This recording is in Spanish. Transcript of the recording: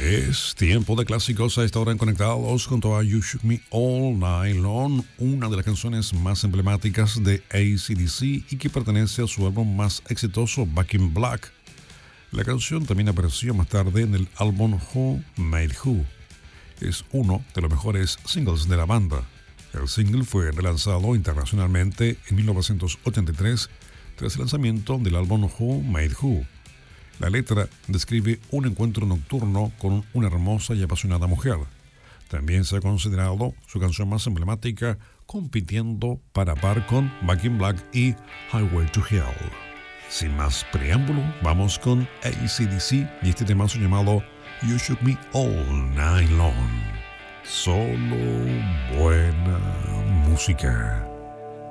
Es tiempo de clásicos a esta hora en Conectados junto a You Shook Me All Night Long, una de las canciones más emblemáticas de AC/DC y que pertenece a su álbum más exitoso, Back in Black. La canción también apareció más tarde en el álbum Who Made Who. Es uno de los mejores singles de la banda. El single fue relanzado internacionalmente en 1983 tras el lanzamiento del álbum Who Made Who. La letra describe un encuentro nocturno con una hermosa y apasionada mujer. También se ha considerado su canción más emblemática, compitiendo para par con Back in Black y Highway to Hell. Sin más preámbulo, vamos con AC/DC y este temazo llamado You Shook Me All Night Long. Solo buena música.